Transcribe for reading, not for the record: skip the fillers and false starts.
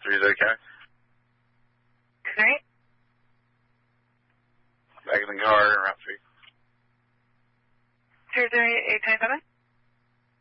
30 County. Okay. Back in the car, around 3. 33827.